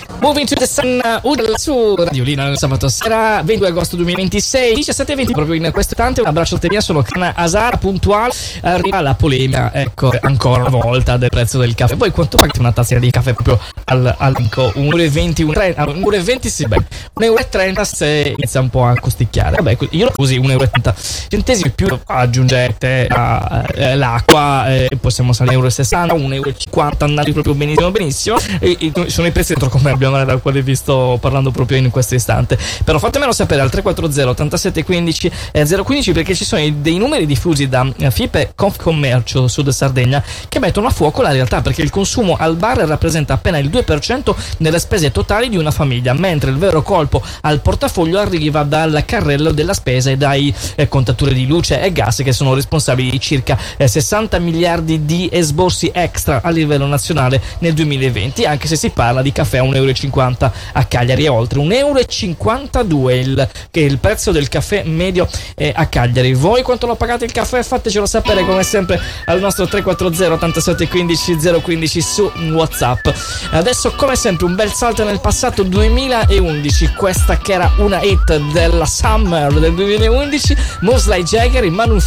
Moving to the Sun su Radio Lina sabato sera 22 agosto 2026 17:20 proprio in questo istante. Un abbraccio a te mia, sono Kana Asara puntuale. Arriva la polemica, ecco, ancora una volta del prezzo del caffè. Poi quanto pagate una tazzina di caffè proprio al 1,20 €, 1,20 sì, beh, 1,30 € se inizia un po' a costicchiare. Vabbè, io lo usi 1,30 € più aggiungete l'acqua, possiamo salire 1,60 €, 1,50 €, andati proprio benissimo. E sono i prezzi dentro commercio dal quale vi sto parlando proprio in questo istante. Però fatemelo sapere al 340 87 15 015, perché ci sono dei numeri diffusi da FIPE Confcommercio Sud Sardegna che mettono a fuoco la realtà, perché il consumo al bar rappresenta appena il 2% delle spese totali di una famiglia, mentre il vero colpo al portafoglio arriva dal carrello della spesa e dai contatori di luce e gas, che sono responsabili di circa 60 miliardi di esborsi extra a livello nazionale nel 2020, anche se si parla di caffè a 1,50 € a Cagliari e oltre 1,52 € che è il prezzo del caffè medio a Cagliari. Voi quanto lo pagate il caffè? Fatecelo sapere come sempre al nostro 340 87 15 015 su WhatsApp. Adesso come sempre un bel salto nel passato 2011, questa che era una hit della Summer del 2011, Moves Like Jagger, in Maroon